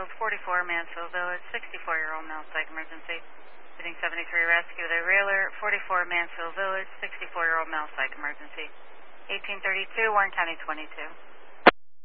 code 44, Mansfield Village, 64-year-old male, psych emergency. Heading 73, rescue the railer, 44, Mansfield Village, 64-year-old male, psych emergency. 1832, Warren County 22.